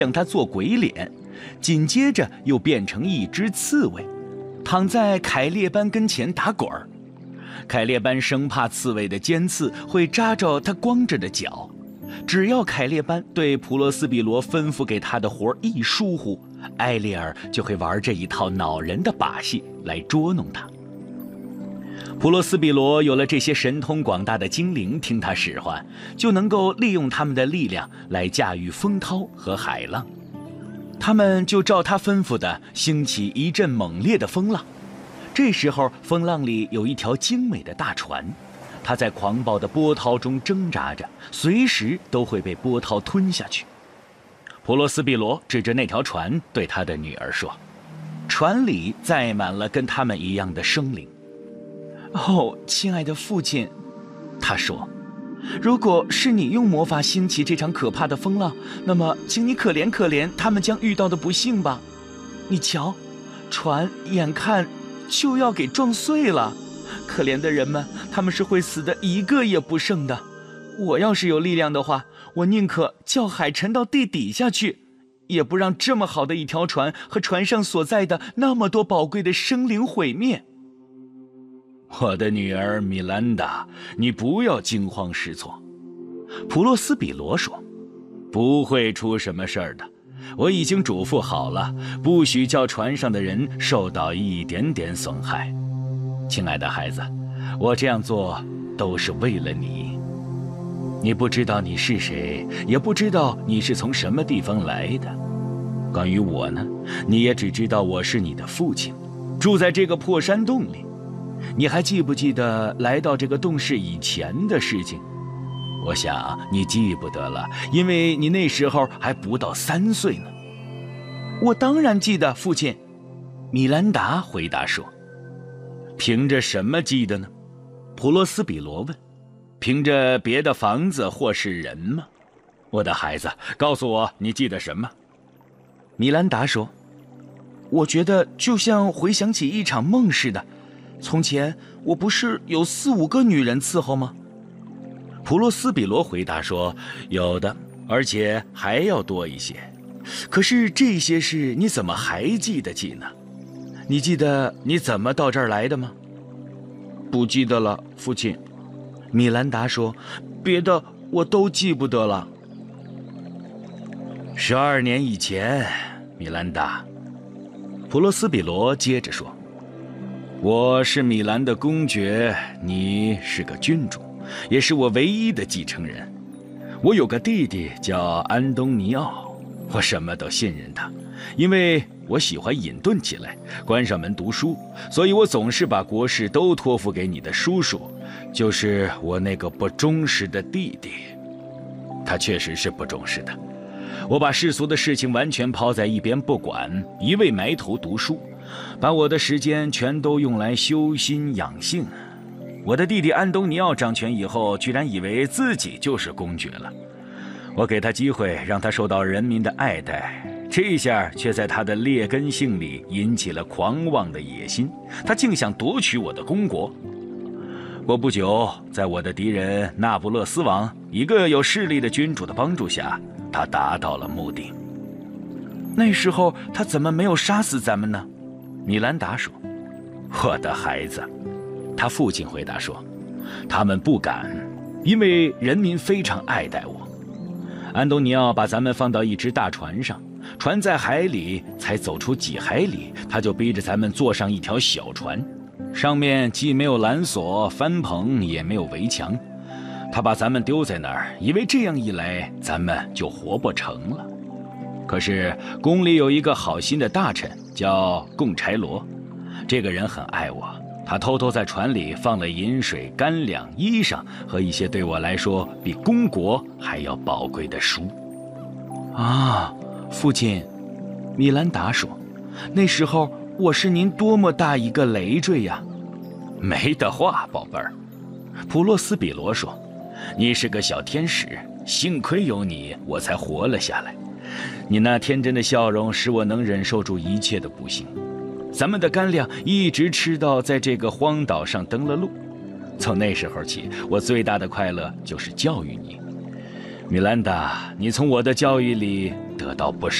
向他做鬼脸，紧接着又变成一只刺猬，躺在凯列班跟前打滚儿。凯列班生怕刺猬的尖刺会扎着他光着的脚，只要凯列班对普罗斯比罗吩咐给他的活一疏忽，埃利尔就会玩这一套恼人的把戏来捉弄他。普罗斯比罗有了这些神通广大的精灵听他使唤，就能够利用他们的力量来驾驭风涛和海浪。他们就照他吩咐的兴起一阵猛烈的风浪。这时候风浪里有一条精美的大船，它在狂暴的波涛中挣扎着，随时都会被波涛吞下去。普罗斯比罗指着那条船对他的女儿说，船里载满了跟他们一样的生灵。哦，亲爱的父亲，他说，如果是你用魔法兴起这场可怕的风浪，那么请你可怜可怜他们将遇到的不幸吧。你瞧，船眼看就要给撞碎了，可怜的人们，他们是会死的一个也不剩的。我要是有力量的话，我宁可叫海沉到地底下去，也不让这么好的一条船和船上所在的那么多宝贵的生灵毁灭。我的女儿米兰达，你不要惊慌失措。普洛斯比罗说，不会出什么事儿的，我已经嘱咐好了，不许叫船上的人受到一点点损害。亲爱的孩子，我这样做都是为了你。你不知道你是谁，也不知道你是从什么地方来的。关于我呢，你也只知道我是你的父亲，住在这个破山洞里。你还记不记得来到这个洞室以前的事情？我想你记不得了，因为你那时候还不到3岁呢。我当然记得，父亲。米兰达回答说。凭着什么记得呢？普罗斯比罗问。凭着别的房子或是人吗？我的孩子，告诉我你记得什么？米兰达说，我觉得就像回想起一场梦似的。从前我不是有4、5个女人伺候吗？普罗斯比罗回答说，有的，而且还要多一些。可是这些事你怎么还记得起呢？你记得你怎么到这儿来的吗？不记得了，父亲。米兰达说，别的我都记不得了。12年以前，米兰达。普罗斯比罗接着说，我是米兰的公爵，你是个君主，也是我唯一的继承人。我有个弟弟叫安东尼奥，我什么都信任他，因为我喜欢隐遁起来，关上门读书，所以我总是把国事都托付给你的叔叔，就是我那个不忠实的弟弟。他确实是不忠实的，我把世俗的事情完全抛在一边不管，一味埋头读书，把我的时间全都用来修心养性。我的弟弟安东尼奥掌权以后，居然以为自己就是公爵了。我给他机会，让他受到人民的爱戴，这下却在他的劣根性里引起了狂妄的野心，他竟想夺取我的公国。过不久，在我的敌人那不勒斯王一个有势力的君主的帮助下，他达到了目的。那时候他怎么没有杀死咱们呢？米兰达说。我的孩子，他父亲回答说，他们不敢，因为人民非常爱戴我。安东尼奥把咱们放到一只大船上，船在海里才走出几海里，他就逼着咱们坐上一条小船，上面既没有缆索、帆篷，也没有围墙。他把咱们丢在那儿，以为这样一来咱们就活不成了。可是宫里有一个好心的大臣叫贡柴罗，这个人很爱我，他偷偷在船里放了饮水、干粮、衣裳和一些对我来说比公国还要宝贵的书。啊，父亲，米兰达说，那时候我是您多么大一个累赘呀！没得话，宝贝儿。普洛斯比罗说，你是个小天使，幸亏有你，我才活了下来。你那天真的笑容使我能忍受住一切的不幸。咱们的干粮一直吃到在这个荒岛上登了陆。从那时候起，我最大的快乐就是教育你。 米兰达，你从我的教育里得到不少。